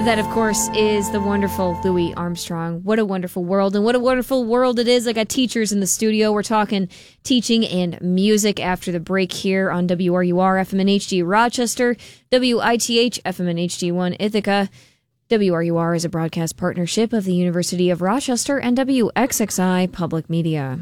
That, of course, is the wonderful Louis Armstrong. What a wonderful world, and what a wonderful world it is. I got teachers in the studio. We're talking teaching and music after the break here on WRUR FM and HD Rochester, WITH FM and HD1 Ithaca. WRUR is a broadcast partnership of the University of Rochester and WXXI Public Media.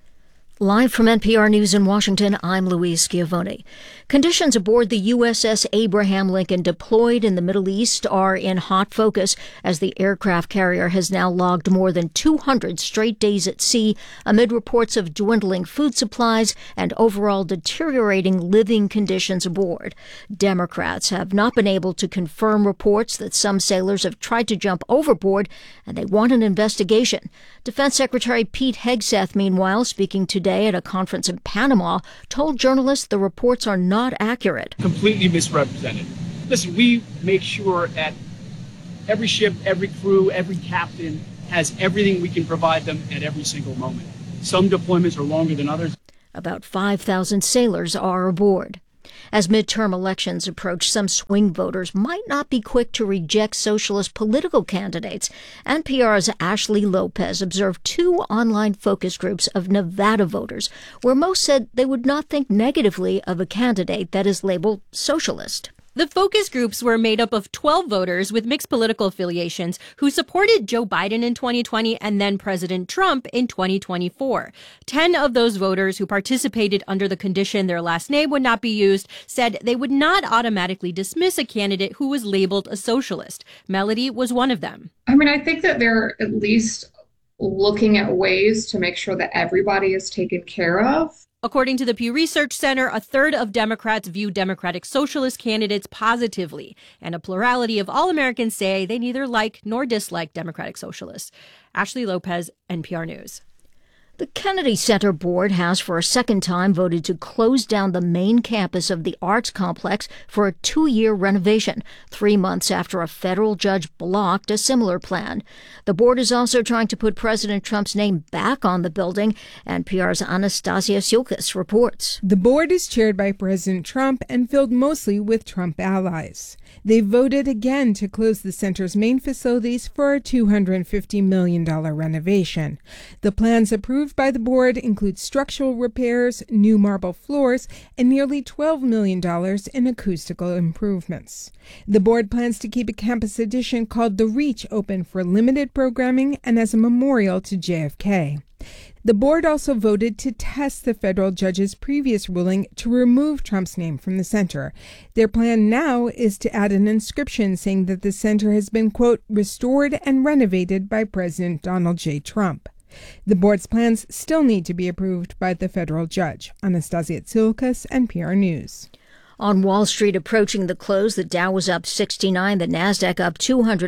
Live from NPR News in Washington, I'm Louise Schiavone. Conditions aboard the USS Abraham Lincoln deployed in the Middle East are in hot focus as the aircraft carrier has now logged more than 200 straight days at sea amid reports of dwindling food supplies and overall deteriorating living conditions aboard. Democrats have not been able to confirm reports that some sailors have tried to jump overboard, and they want an investigation. Defense Secretary Pete Hegseth, meanwhile, speaking today at a conference in Panama, told journalists the reports are not accurate. Completely misrepresented. Listen, we make sure that every ship, every crew, every captain has everything we can provide them at every single moment. Some deployments are longer than others. About 5,000 sailors are aboard. As midterm elections approach, some swing voters might not be quick to reject socialist political candidates. NPR's Ashley Lopez observed two online focus groups of Nevada voters, where most said they would not think negatively of a candidate that is labeled socialist. The focus groups were made up of 12 voters with mixed political affiliations who supported Joe Biden in 2020 and then President Trump in 2024. 10 of those voters who participated under the condition their last name would not be used said they would not automatically dismiss a candidate who was labeled a socialist. Melody was one of them. I think that they're at least looking at ways to make sure that everybody is taken care of. According to the Pew Research Center, a third of Democrats view Democratic Socialist candidates positively, and a plurality of all Americans say they neither like nor dislike Democratic Socialists. Ashley Lopez, NPR News. The Kennedy Center Board has for a second time voted to close down the main campus of the arts complex for a 2-year renovation, 3 months after a federal judge blocked a similar plan. The board is also trying to put President Trump's name back on the building. NPR's Anastasia Sioukis reports. The board is chaired by President Trump and filled mostly with Trump allies. They voted again to close the center's main facilities for a $250 million renovation. The plans approved by the board include structural repairs, new marble floors, and nearly $12 million in acoustical improvements. The board plans to keep a campus addition called The Reach open for limited programming and as a memorial to JFK. The board also voted to test the federal judge's previous ruling to remove Trump's name from the center. Their plan now is to add an inscription saying that the center has been, quote, restored and renovated by President Donald J. Trump. The board's plans still need to be approved by the federal judge. Anastasia Tsioukas, NPR News. On Wall Street approaching the close, the Dow was up 69, the Nasdaq up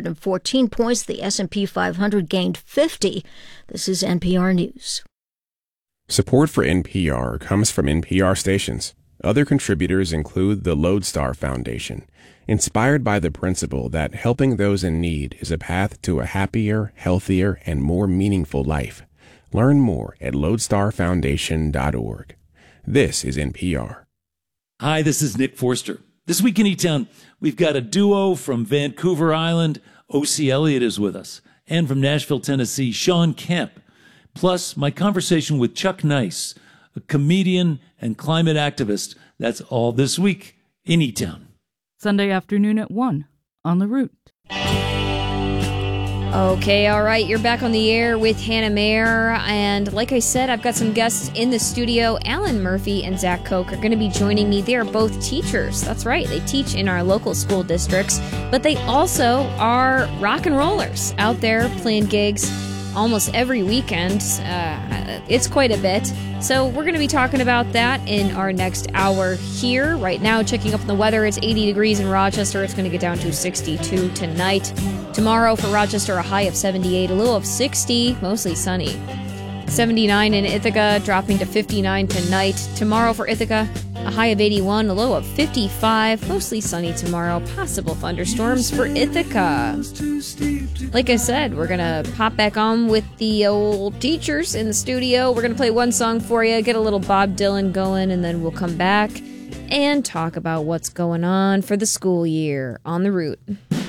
214 points, the S&P 500 gained 50. This is NPR News. Support for NPR comes from NPR stations. Other contributors include the Lodestar Foundation, inspired by the principle that helping those in need is a path to a happier, healthier, and more meaningful life. Learn more at lodestarfoundation.org. This is NPR. Hi, this is Nick Forster. This week in E-Town, we've got a duo from Vancouver Island. O.C. Elliott is with us. And from Nashville, Tennessee, Sean Kemp. Plus, my conversation with Chuck Nice, a comedian and climate activist. That's all this week in E-Town. Sunday afternoon at 1 on The Root. Okay, all right, you're back on the air with Hannah Mayer, and like I said, I've got some guests in the studio. Alan Murphy and Zach Koch are going to be joining me. They are both teachers. That's right, they teach in our local school districts, but they also are rock and rollers out there playing gigs almost every weekend. It's quite a bit. So we're going to be talking about that in our next hour here. Right now, checking up on the weather, it's 80 degrees in Rochester. It's going to get down to 62 tonight. Tomorrow for Rochester, a high of 78, a low of 60, mostly sunny. 79 in Ithaca, dropping to 59 tonight. Tomorrow for Ithaca, a high of 81, a low of 55, mostly sunny tomorrow. Possible thunderstorms for Ithaca. Like I said, we're going to pop back on with the old teachers in the studio. We're going to play one song for you, get a little Bob Dylan going, and then we'll come back and talk about what's going on for the school year on The Root.